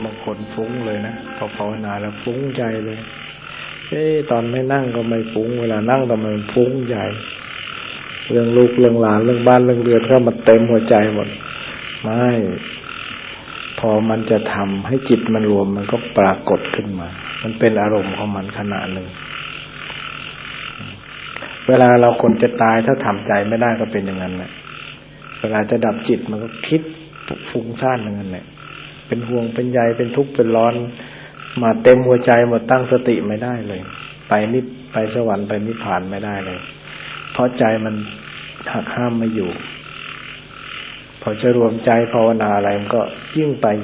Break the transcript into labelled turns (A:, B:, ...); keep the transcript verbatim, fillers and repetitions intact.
A: บางคนฟุ้งเลยนะพอภาวนาแล้วฟุ้งใจเลยเอ๊ะตอนไม่นั่งก็ไม่ฟุ้งเวลานั่งทำไมมันฟุ้งใหญ่เรื่องลูกเรื่องหลานเรื่องบ้านเรื่องเรือนก็มาเต็มหัวใจหมดไม่พอมันจะทำให้จิตมันรวมมันก็ปรากฏขึ้นมามันเป็นอารมณ์ของมันขณะหนึ่งเวลาเราคนจะตายถ้าทำใจไม่ได้ก็เป็นอย่างนั้นแหละเวลาจะดับจิตมันก็คิดฟุ้งซ่านอย่างนั้นแหละเป็นห่วงเป็นใยเป็นทุกข์เป็นร้อนมาเต็มหัวใจหมดตั้งสติไม่ได้เลยไปนิพไปสวรรค์ไปนิพพานไม่ได้เลยเพราะใจมันหักห้ามไม่อยู่พอจะรวมใจภาวนาอะไรมันก็ยิ่งไป